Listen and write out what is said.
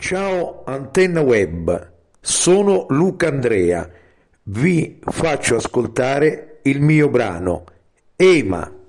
Ciao Antenna Web, sono Luca Andrea, vi faccio ascoltare il mio brano Ema.